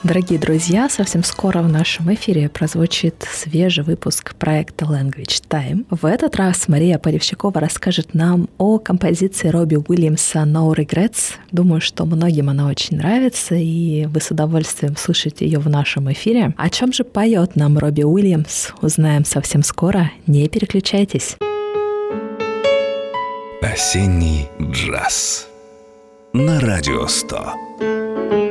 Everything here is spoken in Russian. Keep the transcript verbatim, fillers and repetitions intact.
Дорогие друзья, совсем скоро в нашем эфире прозвучит свежий выпуск проекта Language Time. В этот раз Мария Поревщикова расскажет нам о композиции Робби Уильямса «No Regrets». Думаю, что многим она очень нравится, и вы с удовольствием слышите ее в нашем эфире. О чем же поет нам Робби Уильямс, узнаем совсем скоро. Не переключайтесь. Осенний джаз на Радио сто.